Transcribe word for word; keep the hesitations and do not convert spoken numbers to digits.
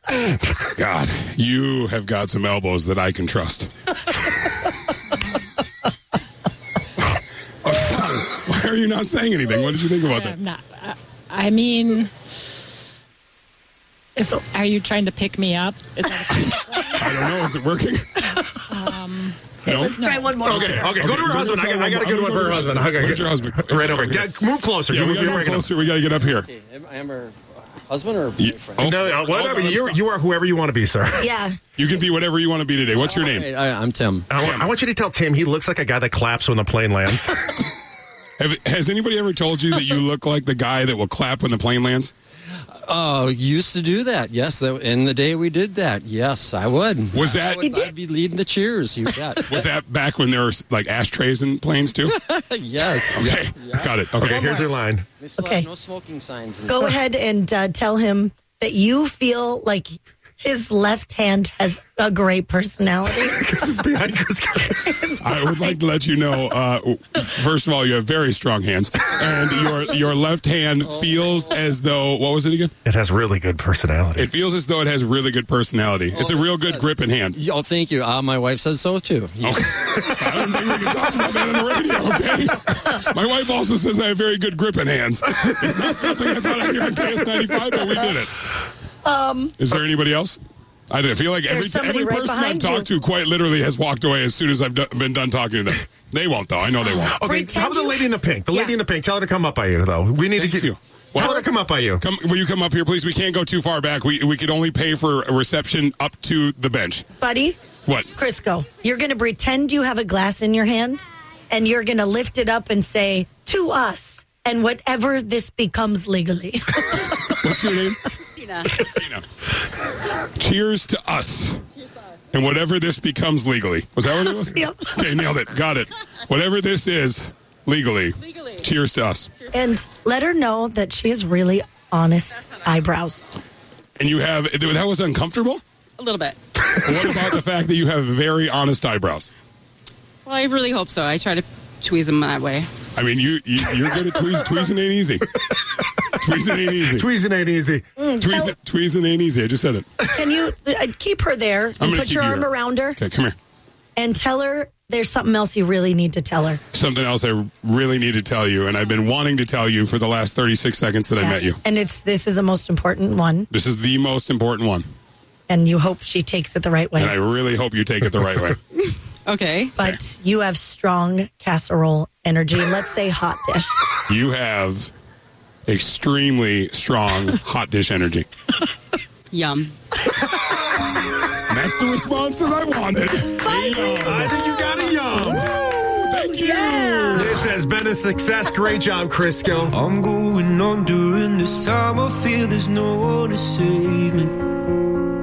God, you have got some elbows that I can trust. Why are you not saying anything? What did you think about that? I'm not. Uh, I mean, is, are you trying to pick me up? Is that I don't know. Is it working? um, no? Let's try one more. Okay, okay. Go to her husband. I got, I got a good one for her husband. Okay, Where's your husband? Right over. Get, move closer. Yeah, you, we got to you're get closer. We got to get up here. Okay, am I her husband or You- boyfriend? oh, no, uh, whatever. oh, no, you stop. you are whoever you want to be, sir. Yeah. You can be whatever you want to be today. What's your name? Wait, I, I'm Tim. I want, I want you to tell Tim he looks like a guy that claps when the plane lands. Have, has anybody ever told you that you look like the guy that will clap when the plane lands? Oh, used to do that. Yes, that, in the day we did that. Yes, I would. Was I that- would, I'd be leading the cheers. You bet. Was that back when there were like ashtrays in planes too? Yes. Okay, Yeah. got it. Okay, Okay, here's your line. We still Okay. have no smoking signs. In Go ahead and uh, tell him that you feel like his left hand has a great personality. This is behind Chris. I would like to let you know. Uh, first of all, you have very strong hands, and your your left hand feels as though what was it again? It has really good personality. It feels as though it has really good personality. It's a real good grip in hand. Oh, thank you. Uh, my wife says so too. Yeah. Okay. I don't think we can talk about that on the radio, okay? My wife also says I have very good grip in hands. It's not something I thought I'd hear on K S ninety-five, but we did it. Um, Is there anybody else? I feel like every, somebody every right person I've behind talked you. to quite literally has walked away as soon as I've do- been done talking to them. They won't, though. I know they won't. Okay, Pretend how about the you- lady in the pink? The lady Yeah. in the pink. Tell her to come up by you, though. We need Thank to get you. Tell What? her to come up by you. Come, will you come up here, please? We can't go too far back. We we could only pay for a reception up to the bench. Buddy, What? Crisco, you're going to pretend you have a glass in your hand, and you're going to lift it up and say, to us, and whatever this becomes legally. What's your name? Christina. Christina. Cheers to us. And whatever this becomes legally. Was that what it was? Yep. Okay, nailed it. Got it. Whatever this is legally. Legally. Cheers to us. And let her know that she has really honest eyebrows. And you have, that was uncomfortable? A little bit. What about the fact that you have very honest eyebrows? Well, I really hope so. I try to tweeze them that way. I mean, you, you, you're good at tweezing. Tweezing ain't easy. Tweezing ain't easy. Tweezing ain't easy. Tweezing, tweezing ain't easy. I just said it. Can you uh, keep her there and gonna put keep your you arm here. around her Okay, come here. and tell her there's something else you really need to tell her? Something else I really need to tell you, and I've been wanting to tell you for the last thirty-six seconds that I met you. And it's this is the most important one, This is the most important one, and you hope she takes it the right way. and I really hope you take it the right way. Okay. But you have strong casserole energy. Let's say hot dish. You have extremely strong hot dish energy. Yum. And that's the response that I wanted. I think you got a yum. Thank you. This has been a success. Great job, Crisco. I'm going on during this time. I feel there's no one to save me.